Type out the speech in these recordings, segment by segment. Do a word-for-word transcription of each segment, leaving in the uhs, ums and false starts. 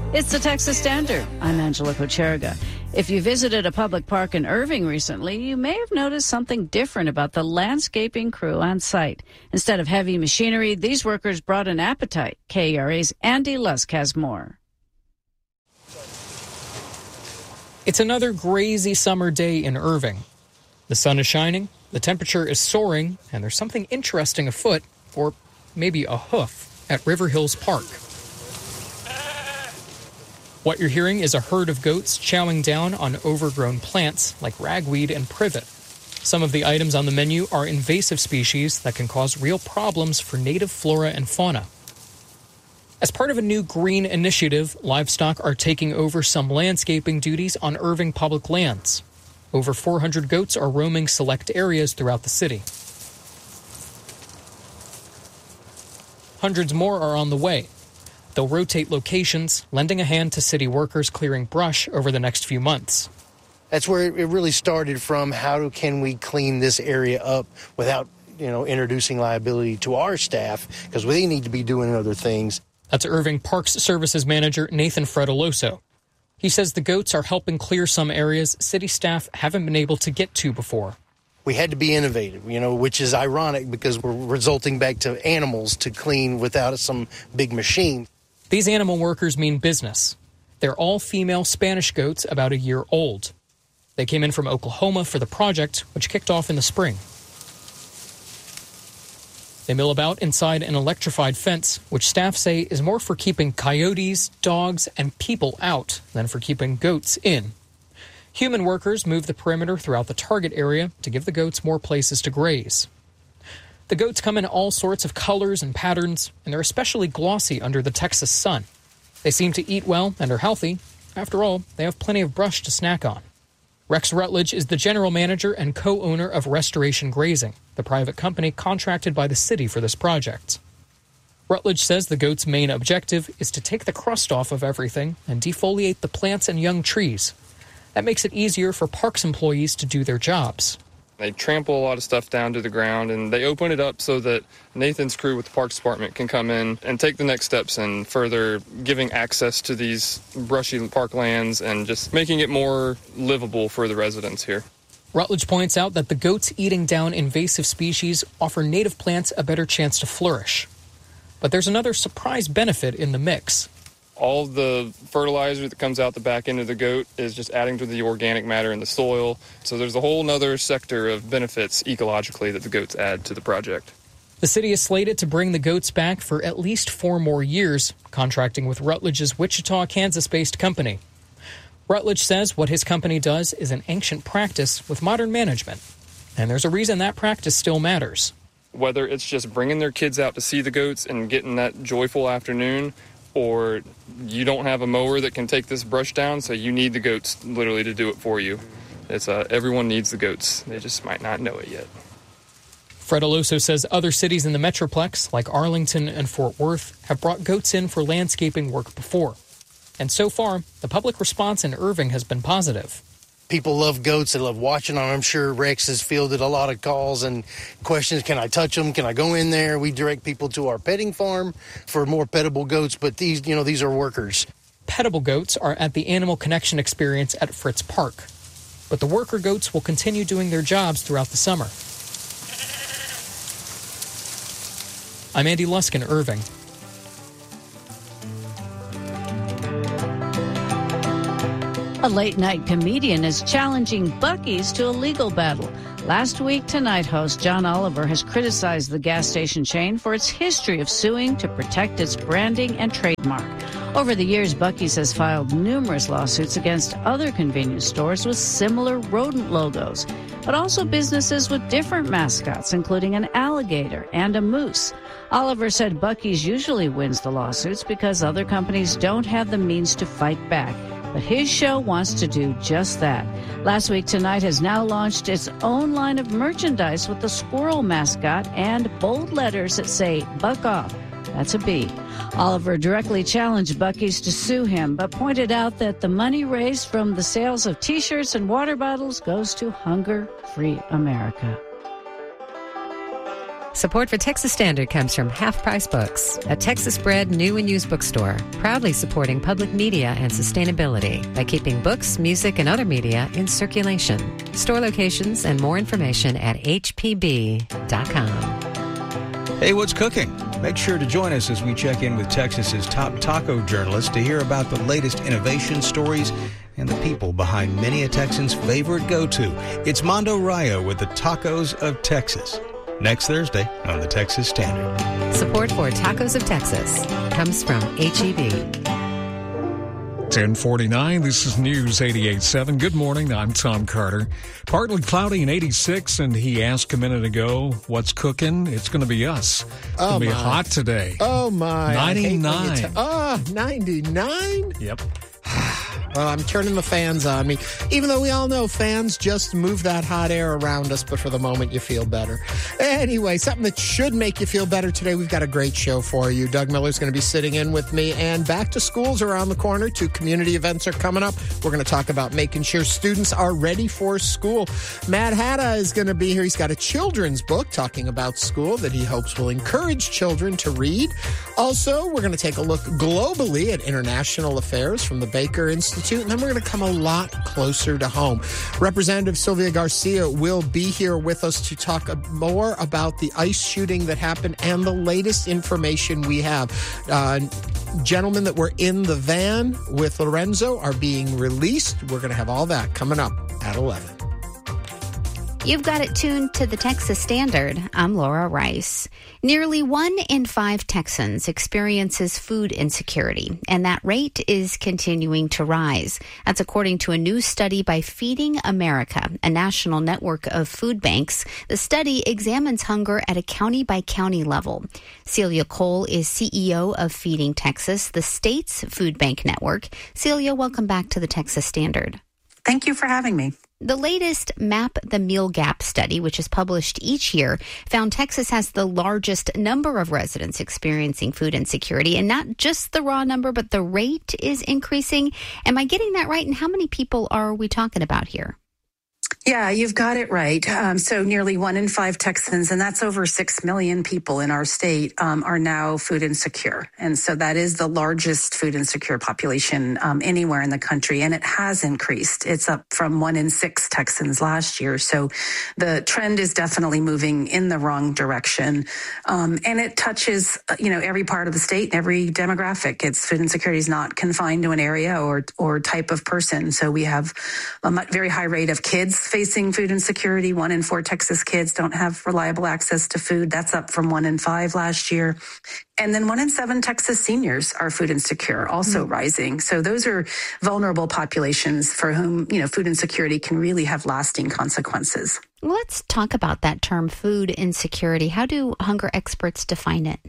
It's the Texas Standard. I'm Angela Kocherga. If you visited a public park in Irving recently, you may have noticed something different about the landscaping crew on site. Instead of heavy machinery, these workers brought an appetite. K E R A's Andy Lusk has more. It's another grazy summer day in Irving. The sun is shining, the temperature is soaring, and there's something interesting afoot, or maybe a hoof, at River Hills Park. What you're hearing is a herd of goats chowing down on overgrown plants like ragweed and privet. Some of the items on the menu are invasive species that can cause real problems for native flora and fauna. As part of a new green initiative, livestock are taking over some landscaping duties on Irving public lands. Over four hundred goats are roaming select areas throughout the city. Hundreds more are on the way. They'll rotate locations, lending a hand to city workers clearing brush over the next few months. That's where it really started from. How do, can we clean this area up without, you know, introducing liability to our staff, because they need to be doing other things. That's Irving Parks Services Manager Nathan Fredeloso. He says the goats are helping clear some areas city staff haven't been able to get to before. We had to be innovative, you know, which is ironic because we're resulting back to animals to clean without some big machine. These animal workers mean business. They're all female Spanish goats about a year old. They came in from Oklahoma for the project, which kicked off in the spring. They mill about inside an electrified fence, which staff say is more for keeping coyotes, dogs, and people out than for keeping goats in. Human workers move the perimeter throughout the target area to give the goats more places to graze. The goats come in all sorts of colors and patterns, and they're especially glossy under the Texas sun. They seem to eat well and are healthy. After all, they have plenty of brush to snack on. Rex Rutledge is the general manager and co-owner of Restoration Grazing, the private company contracted by the city for this project. Rutledge says the goats' main objective is to take the crust off of everything and defoliate the plants and young trees. That makes it easier for parks employees to do their jobs. They trample a lot of stuff down to the ground, and they open it up so that Nathan's crew with the Parks Department can come in and take the next steps in further giving access to these brushy parklands and just making it more livable for the residents here. Rutledge points out that the goats eating down invasive species offer native plants a better chance to flourish. But there's another surprise benefit in the mix. All the fertilizer that comes out the back end of the goat is just adding to the organic matter in the soil. So there's a whole other sector of benefits ecologically that the goats add to the project. The city is slated to bring the goats back for at least four more years, contracting with Rutledge's Wichita, Kansas-based company. Rutledge says what his company does is an ancient practice with modern management. And there's a reason that practice still matters. Whether it's just bringing their kids out to see the goats and getting that joyful afternoon, or you don't have a mower that can take this brush down, so you need the goats literally to do it for you. It's uh, everyone needs the goats. They just might not know it yet. Fredeloso says other cities in the Metroplex, like Arlington and Fort Worth, have brought goats in for landscaping work before. And so far, the public response in Irving has been positive. People love goats. They love watching them. I'm sure Rex has fielded a lot of calls and questions. Can I touch them? Can I go in there? We direct people to our petting farm for more pettable goats, but these, you know, these are workers. Pettable goats are at the Animal Connection experience at Fritz Park. But the worker goats will continue doing their jobs throughout the summer. I'm Andy Lusk in Irving. A late-night comedian is challenging Buc-ee's to a legal battle. Last week, Tonight host John Oliver has criticized the gas station chain for its history of suing to protect its branding and trademark. Over the years, Buc-ee's has filed numerous lawsuits against other convenience stores with similar rodent logos, but also businesses with different mascots, including an alligator and a moose. Oliver said Buc-ee's usually wins the lawsuits because other companies don't have the means to fight back. But his show wants to do just that. Last week, Tonight has now launched its own line of merchandise with the squirrel mascot and bold letters that say, "Buck off." That's a B. Oliver directly challenged Buc-ee's to sue him, but pointed out that the money raised from the sales of T-shirts and water bottles goes to Hunger Free America. Support for Texas Standard comes from Half Price Books, a Texas-bred new and used bookstore, proudly supporting public media and sustainability by keeping books, music, and other media in circulation. Store locations and more information at h p b dot com. Hey, what's cooking? Make sure to join us as we check in with Texas's top taco journalists to hear about the latest innovation stories and the people behind many a Texan's favorite go-to. It's Mondo Rayo with the Tacos of Texas. Next Thursday on the Texas Standard. Support for Tacos of Texas comes from H E B. ten forty-nine, this is News eighty-eight point seven. Good morning, I'm Tom Carter. Partly cloudy and eighty-six, and he asked a minute ago, what's cooking? It's going to be us. It's oh going to be my. hot today. Oh, my. ninety-nine. T- oh, ninety-nine? Yep. Well, I'm turning the fans on me. Even though we all know fans just move that hot air around us, but for the moment you feel better. Anyway, something that should make you feel better today, we've got a great show for you. Doug Miller's going to be sitting in with me, and back to school's around the corner. Two community events are coming up. We're going to talk about making sure students are ready for school. Matt Hatta is going to be here. He's got a children's book talking about school that he hopes will encourage children to read. Also, we're going to take a look globally at international affairs from the Baker Institute. And then we're going to come a lot closer to home. Representative Sylvia Garcia will be here with us to talk more about the ICE shooting that happened and the latest information we have. Uh, gentlemen that were in the van with Lorenzo are being released. We're going to have all that coming up at eleven. You've got it tuned to the Texas Standard. I'm Laura Rice. Nearly one in five Texans experiences food insecurity, and that rate is continuing to rise. That's according to a new study by Feeding America, a national network of food banks. The study examines hunger at a county-by-county level. Celia Cole is C E O of Feeding Texas, the state's food bank network. Celia, welcome back to the Texas Standard. Thank you for having me. The latest Map the Meal Gap study, which is published each year, found Texas has the largest number of residents experiencing food insecurity, and not just the raw number, but the rate is increasing. Am I getting that right? And how many people are we talking about here? Yeah, you've got it right. Um, so nearly one in five Texans, and that's over six million people in our state, um, are now food insecure. And so that is the largest food insecure population um, anywhere in the country. And it has increased. It's up from one in six Texans last year. So the trend is definitely moving in the wrong direction. Um, and it touches, you know, every part of the state, every demographic. It's food insecurity is not confined to an area or, or type of person. So we have a very high rate of kids facing food insecurity. One in four Texas kids don't have reliable access to food. That's up from one in five last year. And then one in seven Texas seniors are food insecure, also mm-hmm. rising. So those are vulnerable populations for whom, you know, food insecurity can really have lasting consequences. Let's talk about that term, food insecurity. How do hunger experts define it?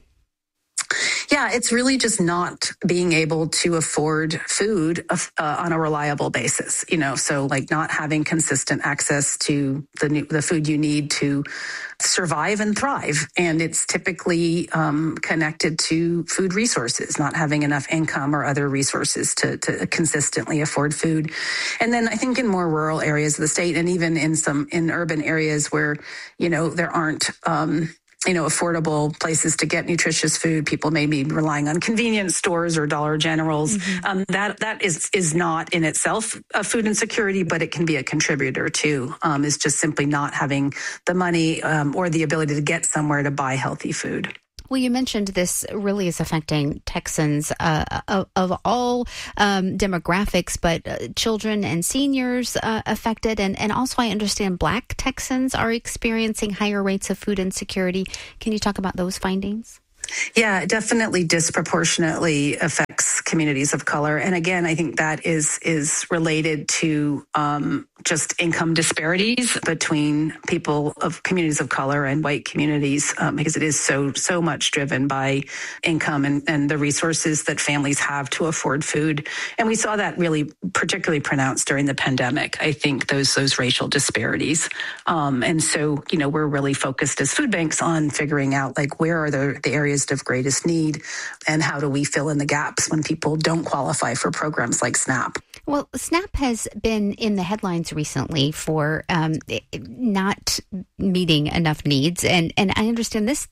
Yeah, it's really just not being able to afford food uh, on a reliable basis, you know, so like not having consistent access to the new, the food you need to survive and thrive. And it's typically um, connected to food resources, not having enough income or other resources to, to consistently afford food. And then I think in more rural areas of the state and even in some in urban areas where, you know, there aren't um you know, affordable places to get nutritious food. People may be relying on convenience stores or Dollar Generals. Mm-hmm. Um, that that is is not in itself a food insecurity, but it can be a contributor too. Um, is just simply not having the money um, or the ability to get somewhere to buy healthy food. Well, you mentioned this really is affecting Texans uh, of, of all um, demographics, but uh, children and seniors uh, affected. And, and also I understand Black Texans are experiencing higher rates of food insecurity. Can you talk about those findings? Yeah, it definitely disproportionately affects communities of color. And again, I think that is is related to um, just income disparities between people of communities of color and white communities, um, because it is so, so much driven by income and, and the resources that families have to afford food. And we saw that really particularly pronounced during the pandemic. I think those those racial disparities. Um, and so, you know, we're really focused as food banks on figuring out like where are the, the areas of greatest need and how do we fill in the gaps when people don't qualify for programs like SNAP. Well, SNAP has been in the headlines recently for um, not meeting enough needs. And, and I understand this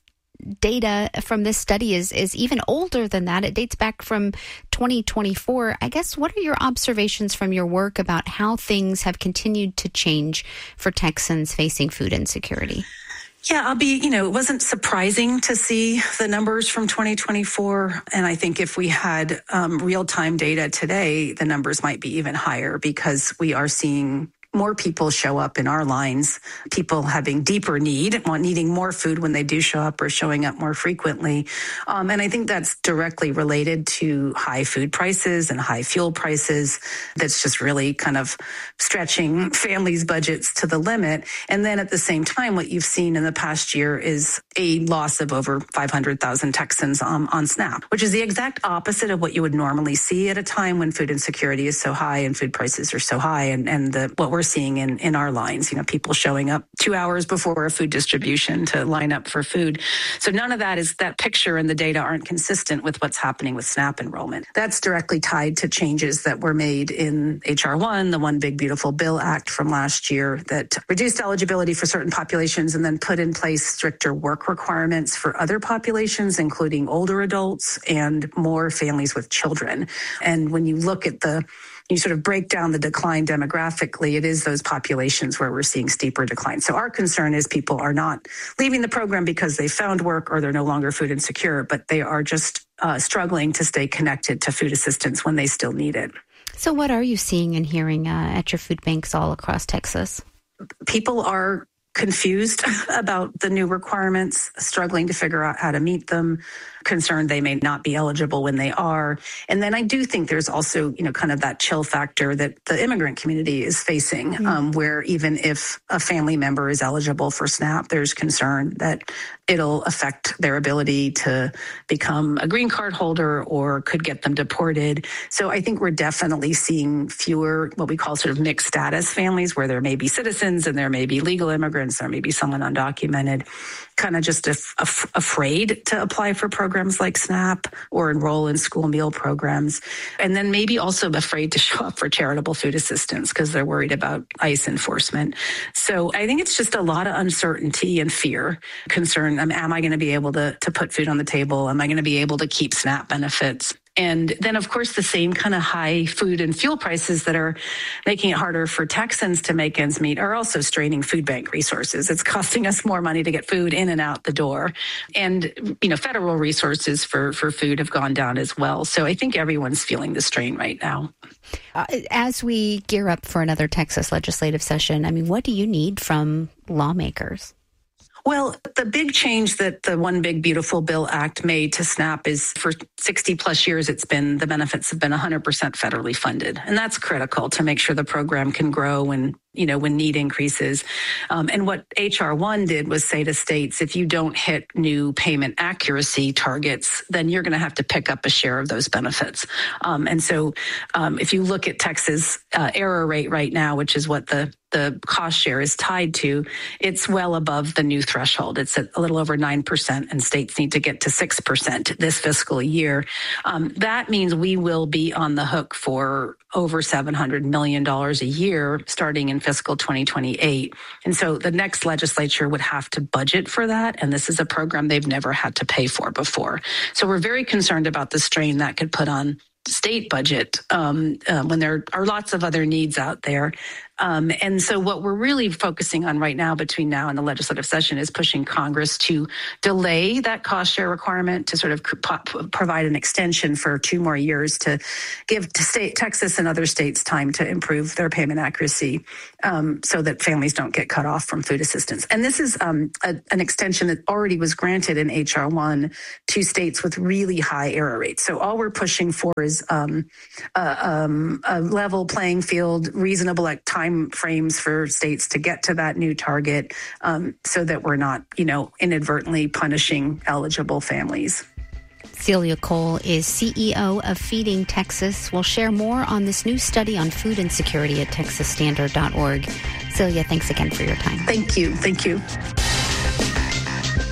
data from this study is, is even older than that. It dates back from twenty twenty-four. I guess, what are your observations from your work about how things have continued to change for Texans facing food insecurity? Yeah, I'll be, you know, it wasn't surprising to see the numbers from twenty twenty-four. And I think if we had um, real-time data today, the numbers might be even higher, because we are seeing more people show up in our lines, people having deeper need, needing more food when they do show up, or showing up more frequently. Um, and I think that's directly related to high food prices and high fuel prices. That's just really kind of stretching families' budgets to the limit. And then at the same time, what you've seen in the past year is a loss of over five hundred thousand Texans um, on SNAP, which is the exact opposite of what you would normally see at a time when food insecurity is so high and food prices are so high. And, and the, what we're seeing in, in our lines, you know, people showing up two hours before a food distribution to line up for food. So none of that is, that picture and the data aren't consistent with what's happening with SNAP enrollment. That's directly tied to changes that were made in H R one, the One Big Beautiful Bill Act from last year, that reduced eligibility for certain populations and then put in place stricter work requirements for other populations, including older adults and more families with children. And when you look at the you sort of break down the decline demographically, it is those populations where we're seeing steeper decline. So our concern is people are not leaving the program because they found work or they're no longer food insecure, but they are just uh, struggling to stay connected to food assistance when they still need it. So what are you seeing and hearing uh, at your food banks all across Texas? People are confused about the new requirements, struggling to figure out how to meet them, concerned they may not be eligible when they are. And then I do think there's also, you know, kind of that chill factor that the immigrant community is facing, mm-hmm. um, where even if a family member is eligible for SNAP, there's concern that it'll affect their ability to become a green card holder or could get them deported. So I think we're definitely seeing fewer what we call sort of mixed status families, where there may be citizens and there may be legal immigrants, there may be someone undocumented, kind of just af- af- afraid to apply for programs like SNAP or enroll in school meal programs. And then maybe also afraid to show up for charitable food assistance because they're worried about ICE enforcement. So I think it's just a lot of uncertainty and fear, concern. Um, am I going to be able to, to put food on the table? Am I going to be able to keep SNAP benefits? And then, of course, the same kind of high food and fuel prices that are making it harder for Texans to make ends meet are also straining food bank resources. It's costing us more money to get food in and out the door. And, you know, federal resources for, for food have gone down as well. So I think everyone's feeling the strain right now. Uh, as we gear up for another Texas legislative session, I mean, what do you need from lawmakers? Well, the big change that the One Big Beautiful Bill Act made to SNAP is for sixty plus years, it's been, the benefits have been one hundred percent federally funded. And that's critical to make sure the program can grow and, you know, when need increases. Um, and what H R one did was say to states, if you don't hit new payment accuracy targets, then you're going to have to pick up a share of those benefits. Um, and so um, if you look at Texas' uh, error rate right now, which is what the the cost share is tied to, it's well above the new threshold. It's at a little over nine percent, and states need to get to six percent this fiscal year. Um, that means we will be on the hook for over seven hundred million dollars a year starting in fiscal twenty twenty-eight. And so the next legislature would have to budget for that. And this is a program they've never had to pay for before. So we're very concerned about the strain that could put on state budget um, uh, when there are lots of other needs out there. Um, and so what we're really focusing on right now between now and the legislative session is pushing Congress to delay that cost share requirement, to sort of pro- provide an extension for two more years to give to state Texas and other states time to improve their payment accuracy um, so that families don't get cut off from food assistance. And this is um, a, an extension that already was granted in H R one to states with really high error rates. So all we're pushing for is um, a, um, a level playing field, reasonable like, time frames for states to get to that new target um, so that we're not, you know, inadvertently punishing eligible families. Celia Cole is C E O of Feeding Texas. We'll share more on this new study on food insecurity at texas standard dot org. Celia, thanks again for your time. Thank you. Thank you. We're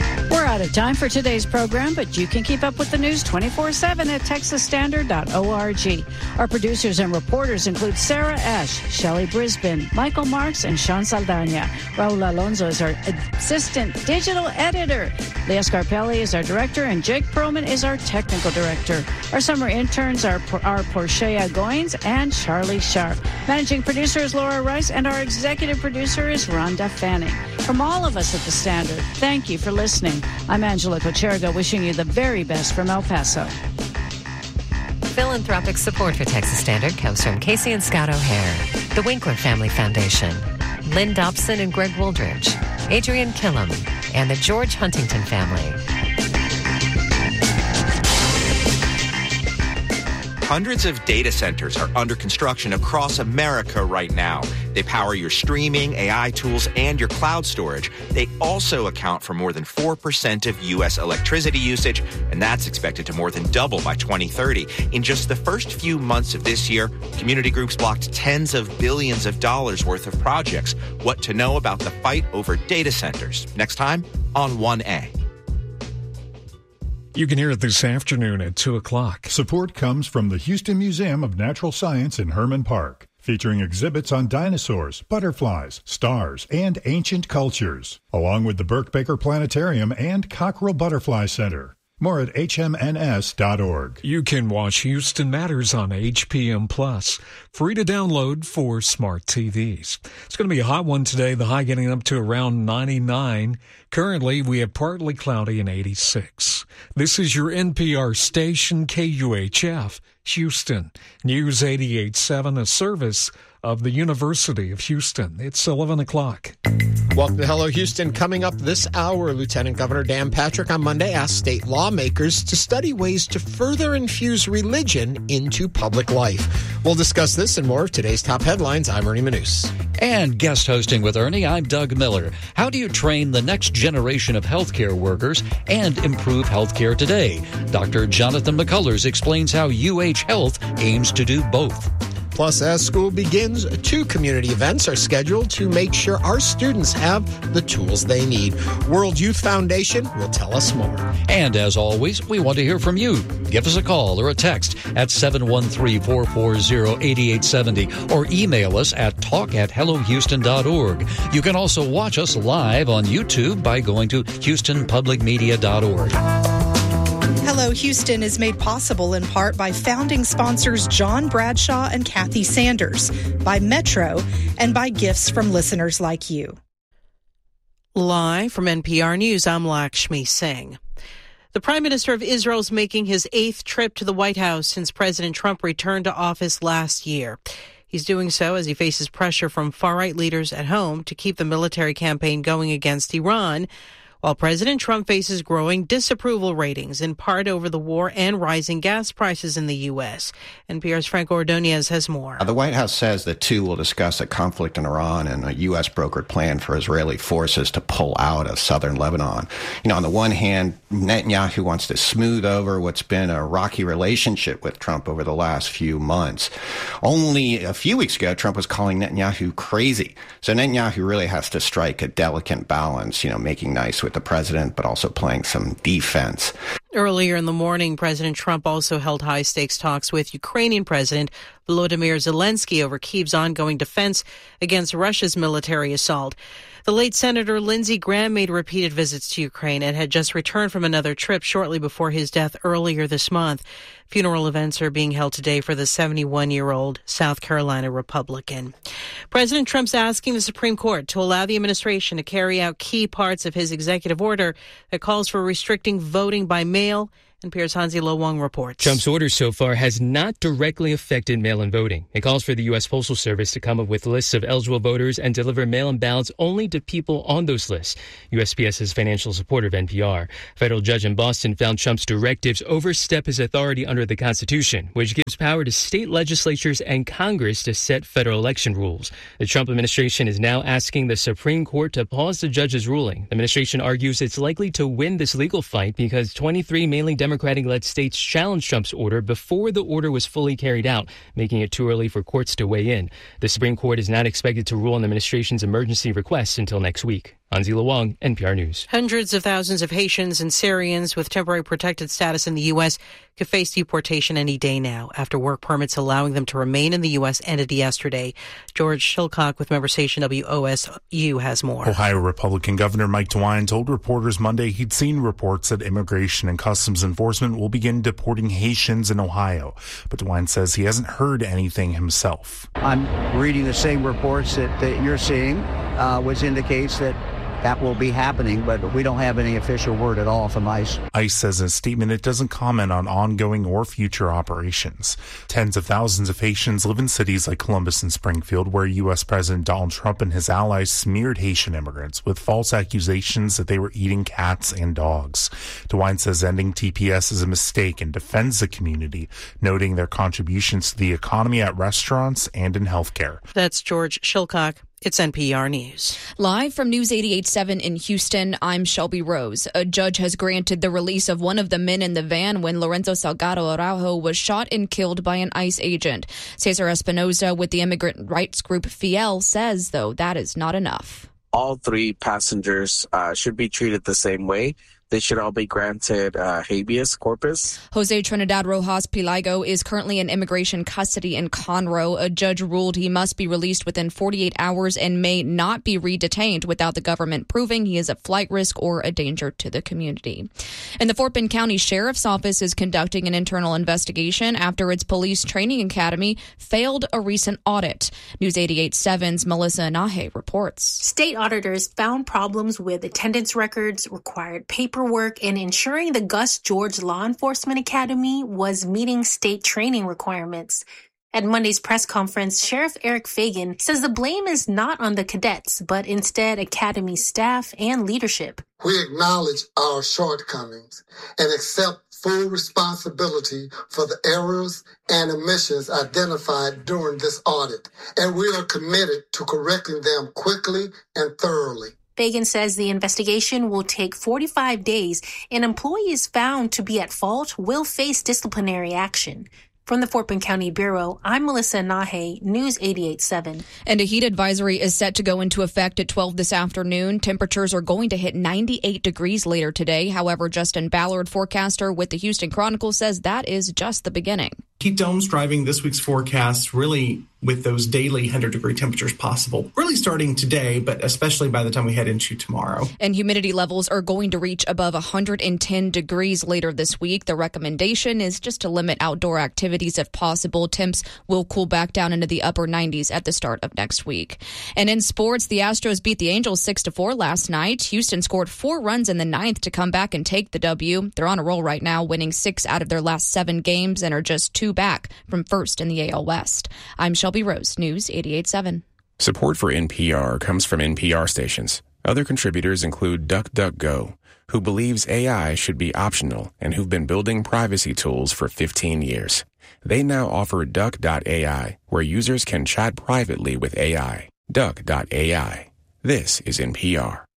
out of time for today's program, but you can keep up with the news twenty-four seven at texas standard dot org. Our producers and reporters include Sarah Ash, Shelley Brisbane, Michael Marks, and Sean Saldana. Raul Alonso is our assistant digital editor. Leah Scarpelli is our director, and Jake Perlman is our technical director. Our summer interns are, are Portia Goins and Charlie Sharp. Managing producer is Laura Rice, and our executive producer is Rhonda Fanning. From all of us at The Standard, thank you for listening. I'm Angela Cocherga, wishing you the very best from El Paso. Philanthropic support for Texas Standard comes from Casey and Scott O'Hare, the Winkler Family Foundation, Lynn Dobson and Greg Wooldridge, Adrian Killam, and the George Huntington family. Hundreds of data centers are under construction across America right now. They power your streaming, A I tools, and your cloud storage. They also account for more than four percent of U S electricity usage, and that's expected to more than double by twenty thirty. In just the first few months of this year, community groups blocked tens of billions of dollars worth of projects. What to know about the fight over data centers. Next time on one A. You can hear it this afternoon at two o'clock. Support comes from the Houston Museum of Natural Science in Herman Park, featuring exhibits on dinosaurs, butterflies, stars, and ancient cultures, along with the Burke Baker Planetarium and Cockrell Butterfly Center. More at H M N S dot org. You can watch Houston Matters on H P M Plus, free to download for smart T Vs. It's going to be a hot one today, the high getting up to around ninety-nine. Currently, we have partly cloudy and eighty-six. This is your N P R station, K U H F, Houston. News eighty-eight point seven, a service of the University of Houston. It's eleven o'clock. Welcome to Hello Houston. Coming up this hour, Lieutenant Governor Dan Patrick on Monday asked state lawmakers to study ways to further infuse religion into public life. We'll discuss this and more of today's top headlines. I'm Ernie Manous. And guest hosting with Ernie, I'm Doug Miller. How do you train the next generation of healthcare workers and improve healthcare today? Doctor Jonathan McCullers explains how U H Health aims to do both. Plus, as school begins, two community events are scheduled to make sure our students have the tools they need. World Youth Foundation will tell us more. And as always, we want to hear from you. Give us a call or a text at seven one three, four four zero, eight eight seven zero or email us at talk at hello houston dot org. You can also watch us live on YouTube by going to houston public media dot org. Hello Houston is made possible in part by founding sponsors John Bradshaw and Kathy Sanders, by Metro, and by gifts from listeners like you. Live from N P R News, I'm Lakshmi Singh. The Prime Minister of Israel is making his eighth trip to the White House since President Trump returned to office last year. He's doing so as he faces pressure from far-right leaders at home to keep the military campaign going against Iran, while President Trump faces growing disapproval ratings, in part over the war and rising gas prices in the U S. N P R's Frank Ordonez has more. The White House says the two will discuss a conflict in Iran and a U S brokered plan for Israeli forces to pull out of southern Lebanon. You know, on the one hand, Netanyahu wants to smooth over what's been a rocky relationship with Trump over the last few months. Only a few weeks ago, Trump was calling Netanyahu crazy. So Netanyahu really has to strike a delicate balance, you know, making nice with with the president, but also playing some defense. Earlier in the morning, President Trump also held high-stakes talks with Ukrainian President Volodymyr Zelensky over Kyiv's ongoing defense against Russia's military assault. The late Senator Lindsey Graham made repeated visits to Ukraine and had just returned from another trip shortly before his death earlier this month. Funeral events are being held today for the seventy-one-year-old South Carolina Republican. President Trump's asking the Supreme Court to allow the administration to carry out key parts of his executive order that calls for restricting voting by mail. N P R's Hansi Lo Wang reports. Trump's order so far has not directly affected mail-in voting. It calls for the U S. Postal Service to come up with lists of eligible voters and deliver mail-in ballots only to people on those lists. USPS's financial supporter of N P R. A federal judge in Boston found Trump's directives overstep his authority under the Constitution, which gives power to state legislatures and Congress to set federal election rules. The Trump administration is now asking the Supreme Court to pause the judge's ruling. The administration argues it's likely to win this legal fight because twenty-three mainly Democratic Democratic-led states challenged Trump's order before the order was fully carried out, making it too early for courts to weigh in. The Supreme Court is not expected to rule on the administration's emergency requests until next week. Anzila Wang, N P R News. Hundreds of thousands of Haitians and Syrians with temporary protected status in the U S could face deportation any day now after work permits allowing them to remain in the U S ended yesterday. George Shilcock with member station W O S U has more. Ohio Republican Governor Mike DeWine told reporters Monday he'd seen reports that Immigration and Customs Enforcement will begin deporting Haitians in Ohio. But DeWine says he hasn't heard anything himself. I'm reading the same reports that, that you're seeing, uh, which indicates that that will be happening, but we don't have any official word at all from ICE. ICE says in a statement it doesn't comment on ongoing or future operations. Tens of thousands of Haitians live in cities like Columbus and Springfield, where U S. President Donald Trump and his allies smeared Haitian immigrants with false accusations that they were eating cats and dogs. DeWine says ending T P S is a mistake and defends the community, noting their contributions to the economy at restaurants and in healthcare. That's George Shilcock. It's N P R News. Live from News eighty-eight point seven in Houston, I'm Shelby Rose. A judge has granted the release of one of the men in the van when Lorenzo Salgado Araujo was shot and killed by an ICE agent. Cesar Espinoza with the immigrant rights group Fiel says, though, that is not enough. All three passengers uh, should be treated the same way. They should all be granted uh, habeas corpus. Jose Trinidad Rojas Pelago is currently in immigration custody in Conroe. A judge ruled he must be released within forty-eight hours and may not be re-detained without the government proving he is a flight risk or a danger to the community. And the Fort Bend County Sheriff's Office is conducting an internal investigation after its police training academy failed a recent audit. News eighty-eight point seven's Melissa Anahe reports. State auditors found problems with attendance records, required paper work, and ensuring the Gus George Law Enforcement Academy was meeting state training requirements. At Monday's press conference, Sheriff Eric Fagan says the blame is not on the cadets, but instead Academy staff and leadership. We acknowledge our shortcomings and accept full responsibility for the errors and omissions identified during this audit, and we are committed to correcting them quickly and thoroughly. Fagan says the investigation will take forty-five days, and employees found to be at fault will face disciplinary action. From the Fort Bend County Bureau, I'm Melissa Nahe, News eighty-eight point seven. And a heat advisory is set to go into effect at twelve this afternoon. Temperatures are going to hit ninety-eight degrees later today. However, Justin Ballard, forecaster with the Houston Chronicle, says that is just the beginning. Heat domes driving this week's forecast, really with those daily one hundred degree temperatures possible, really starting today, but especially by the time we head into tomorrow. And humidity levels are going to reach above one hundred ten degrees later this week. The recommendation is just to limit outdoor activities if possible. Temps will cool back down into the upper nineties at the start of next week. And in sports, the Astros beat the Angels six to four last night. Houston scored four runs in the ninth to come back and take the W. They're on a roll right now, winning six out of their last seven games and are just two back from first in the A L West. I'm Shelby Rose, News eighty-eight point seven. Support for N P R comes from N P R stations. Other contributors include DuckDuckGo, who believes A I should be optional and who've been building privacy tools for fifteen years. They now offer Duck dot A I, where users can chat privately with A I. Duck dot A I. This is N P R.